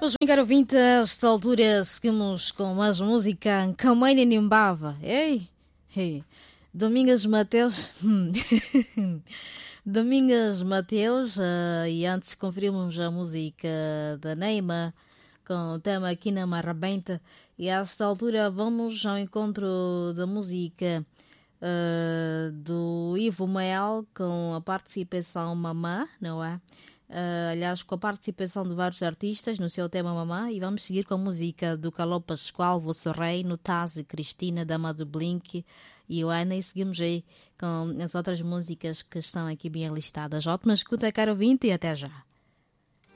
Pois bem, caro ouvinte, a esta altura seguimos com mais música Kamene Nimbava. Ei, ei, Domingas Mateus. Domingas Mateus, e antes conferimos a música da Neima com o tema aqui na Marrabenta. E a esta altura vamos ao encontro da música do Ivo Mel com a participação Mamã, não é? Aliás, com a participação de vários artistas no seu tema Mamã, e vamos seguir com a música do Caló Pascoal, Vosso Rei, Nutazi, Cristina, Dama do Blink e o Ana, e seguimos aí com as outras músicas que estão aqui bem listadas. Ótima escuta, caro ouvinte, e até já.